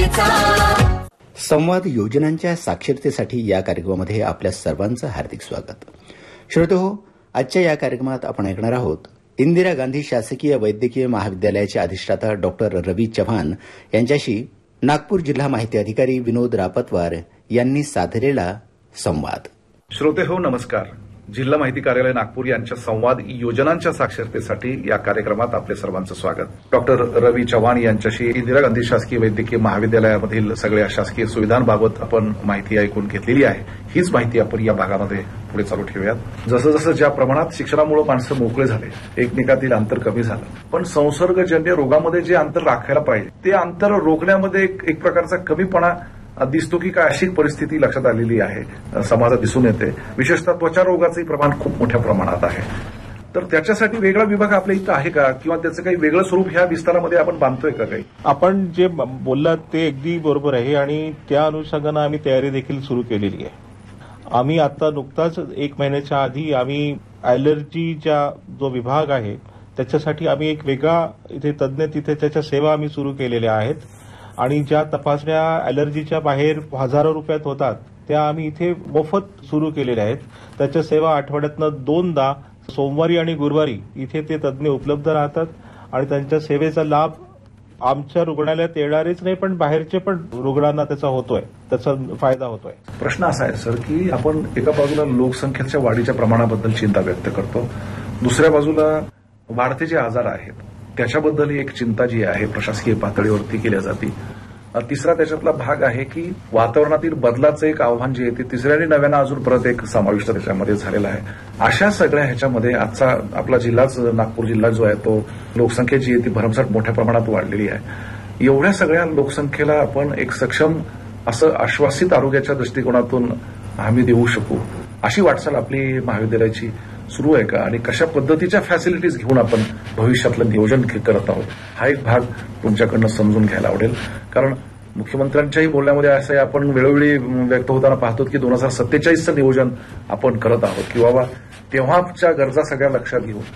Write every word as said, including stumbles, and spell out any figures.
जनतेचा। संवाद योजनांच्या साक्षरतेसाठी या कार्यक्रमामध्ये आपल्या सर्वांचं हार्दिक स्वागत। श्रोतेहो, आजच्या या कार्यक्रमात आपण ऐकणार आहोत इंदिरा गांधी शासकीय वैद्यकीय महाविद्यालयाचे अधिष्ठाता डॉक्टर रवी चव्हाण यांच्याशी नागपूर जिल्हा माहिती अधिकारी विनोद रापतवार यांनी साधलेला संवाद। श्रोतेहो, नमस्कार। जिल्हा माहिती कार्यालय नागपूर यांच्या संवाद योजनांच्या साक्षरतेसाठी या कार्यक्रमात आपले सर्वांचं स्वागत। डॉक्टर रवी चव्हाण यांच्याशी इंदिरा गांधी शासकीय वैद्यकीय महाविद्यालयामधील सगळ्या शासकीय सुविधांबाबत आपण माहिती ऐकून घेतलेली आहे। हीच माहिती आपण या भागामध्ये पुढे चालू ठेवूयात। जसं जसं ज्या प्रमाणात शिक्षणामुळे माणसं मोकळे झाले, एकमेकातील अंतर कमी झालं, पण संसर्गजन्य रोगामध्ये जे अंतर राखायला पाहिजे ते अंतर रोखण्यामध्ये एक, एक प्रकारचा कमीपणा दिसतो की काय, अशी परिस्थिती लक्षात आलेली आहे, समाजात दिसून येते। विशेषतः त्वचा रोगाचंही प्रमाण खूप मोठ्या प्रमाणात आहे। तर त्याच्यासाठी वेगळा विभाग आपल्या इथं आहे का, किंवा त्याचं काही वेगळं स्वरूप ह्या विस्तारामध्ये आपण बांधतोय का? काही आपण जे बोललात ते अगदी बरोबर आहे आणि त्या अनुषंगानं आम्ही तयारी देखील सुरू केलेली आहे। आम्ही आता नुकताच एक महिन्याच्या आधी आम्ही अॅलर्जीचा जो विभाग आहे त्याच्यासाठी आम्ही एक वेगळा इथे तज्ज्ञ तिथे त्याच्या सेवा आम्ही सुरू केलेल्या आहेत आणि ज्या तपासण्या अॅलर्जीच्या बाहेर हजारो रुपयात होतात त्या आम्ही इथे मोफत सुरू केलेल्या आहेत। त्याच्या सेवा आठवड्यातनं दोनदा सोमवारी आणि गुरुवारी इथे ते तज्ज्ञ उपलब्ध राहतात आणि त्यांच्या सेवेचा लाभ आमच्या रुग्णालयात येणारेच नाही पण बाहेरचे पण रुग्णांना त्याचा होतोय, त्याचा फायदा होतोय। प्रश्न असा आहे सर की आपण एका बाजूला लोकसंख्येच्या वाढीच्या प्रमाणाबद्दल चिंता व्यक्त करतो, दुसऱ्या बाजूला वाढते जे आजार आहेत त्याच्याबद्दल एक चिंता जी आहे प्रशासकीय पातळीवरती केली जाते। तिसरा त्याच्यातला भाग आहे की वातावरणातील बदलाचं एक आव्हान जे आहे ते तिसऱ्या आणि नव्यानं अजून परत एक समाविष्ट त्याच्यामध्ये झालेला आहे। अशा सगळ्या ह्याच्यामध्ये आजचा आपला जिल्हाच नागपूर जिल्हा जो आहे तो लोकसंख्या जी आहे ती भरमसाठ मोठ्या प्रमाणात वाढलेली आहे। एवढ्या सगळ्या लोकसंख्येला आपण एक सक्षम असं आश्वासित आरोग्याच्या दृष्टिकोनातून हमी देऊ शकू अशी वाटचाल आपली महाविद्यालयाची सुरू आहे का, आणि कशा पद्धतीच्या फॅसिलिटीज घेऊन आपण भविष्यातलं नियोजन करत आहोत हा एक भाग तुमच्याकडनं समजून घ्यायला आवडेल। कारण मुख्यमंत्र्यांच्याही बोलण्यामध्ये असं आहे, आपण वेळोवेळी व्यक्त होताना पाहतो की दोन हजार सत्तेचाळीसचं नियोजन आपण करत आहोत की बाबा तेव्हाच्या गरजा सगळ्या लक्षात घेऊन